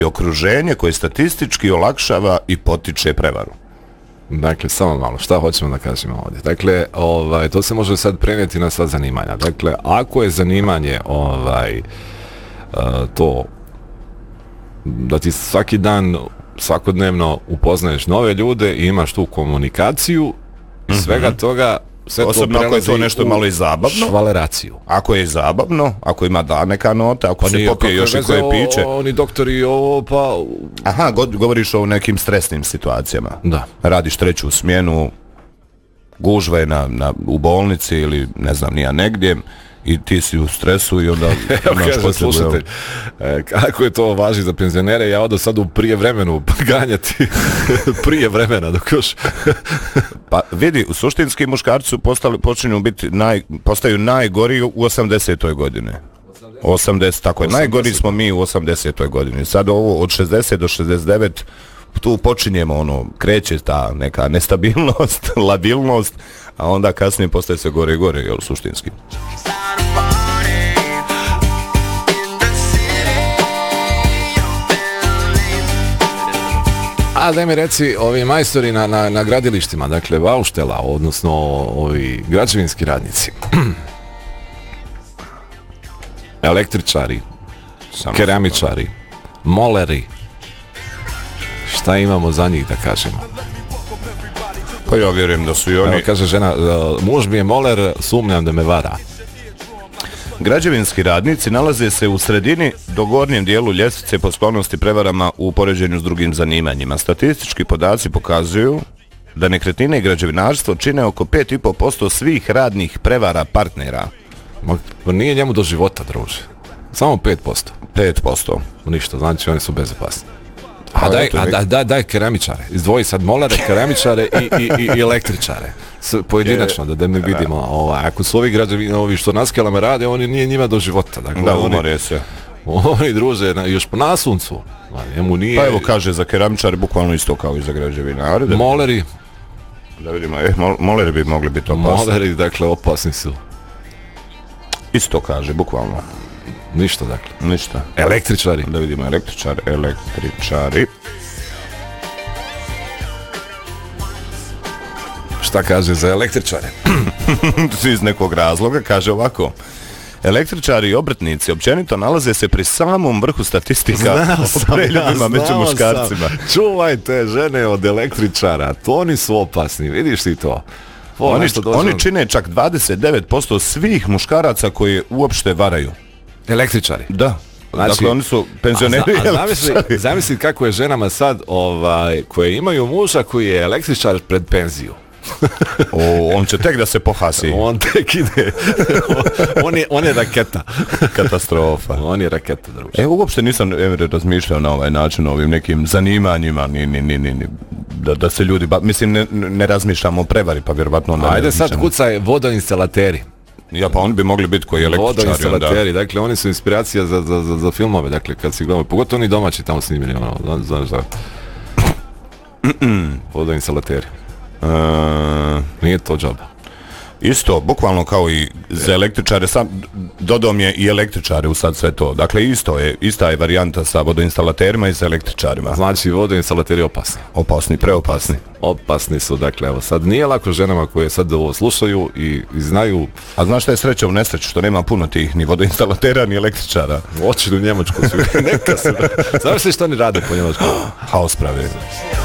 okruženje koje statistički olakšava i potiče prevaru. Dakle, samo malo, šta hoćemo da kažemo ovdje? Dakle, to se može sad prenijeti na sva zanimanja. Dakle, ako je zanimanje to da ti svaki dan, svakodnevno upoznaješ nove ljude i imaš tu komunikaciju i svega toga, sve osobno to ako je to nešto malo i zabavno, švaleraciju. Ako je zabavno, ako ima neka nota, ako se popije još i koje piće. Oni doktori ovo pa... Aha, govoriš o nekim stresnim situacijama. Da. Radiš treću smjenu, gužva je u bolnici ili ne znam nija negdje i ti si u stresu i onda... Kaže, slušajte, kako je to važi za penzionere, ja odo sad u prije vremenu ganjati prije vremena dok još... Pa vidi, u suštinski muškarci postaju najgori u 80. godine. 80, tako je. Najgori smo mi u 80. godini. Sad ovo od 60 do 69 tu počinjemo kreće ta neka nestabilnost, labilnost, a onda kasnije postaje sve gore i gore, jel, suštinski. A daj mi reci, ovi majstori na gradilištima, dakle bauštela, odnosno ovi građevinski radnici, električari, keramičari, moleri, šta imamo za njih da kažemo? Pa ja vjerujem da su i oni... Evo, kaže žena, muž mi je moler, sumnjam da me vara. Građevinski radnici nalaze se u sredini do gornjem dijelu ljestvice po sklonosti prevarama u poređenju s drugim zanimanjima. Statistički podaci pokazuju da nekretnine i građevinarstvo čine oko 5,5% svih radnih prevara partnera. Nije njemu do života, druže. Samo 5%. 5%. Ništa, znači oni su bezopasni. Daj keramičare. Izdvoji sad molare, keramičare i električare. Pojedinačno, da mi vidimo. Ako su ovi građevini, ovi što na skelama rade, oni nije njima do života. Dakle, da, umore se. Oni druže još na suncu. Njemu nije... Pa evo kaže za keramičare bukvalno isto kao i za građevinare. Moleri. Da vidimo, moleri bi mogli biti opasni. Moleri, dakle, opasni su. Isto kaže, bukvalno. Ništa, dakle. Ništa. Električari. Da vidimo, električari. Šta kaže za električare? Iz nekog razloga kaže ovako. Električari i obrtnici općenito nalaze se pri samom vrhu statistika o preljubima među muškarcima. Čuvajte žene od električara, to oni su opasni, vidiš ti to? Oni čine čak 29% svih muškaraca koji uopšte varaju. Električari? Da. Znači, dakle, oni su penzioneri električari. Zamisli kako je ženama sad koje imaju muža koji je električar pred penziju. On će tek da se pohasi. On tek ide. on je raketa. Katastrofa. On je raketa, druže. Uopšte nisam razmišljao na ovaj način o ovim nekim zanimanjima, da se ljudi, mislim ne razmišljamo o prevari, pa vjerovatno onda... Ajde sad kucaj vodoinstalateri. Ja, pa oni bi mogli biti koji električari. Vodoinstalateri, dakle oni su inspiracija za filmove, dakle kad si gledamo, pogotovo oni domaći tamo snimili, znaš da... Vodoinstalateri. Nije to džaba. Isto, bukvalno kao i za električare, sam dodao mi je i električare u sad sve to. Dakle, ista je varijanta sa vodoinstalaterima i sa električarima. Znači, vodoinstalateri opasni. Opasni, preopasni. Opasni su, dakle, evo sad nije lako ženama koje sad ovo slušaju i znaju... A znaš šta je sreća u nesreću, što nema puno tih ni vodoinstalatera, ni električara. Oči u Njemačku su, neka se. Znaš li što oni rade po Njemačku? Haos pravi.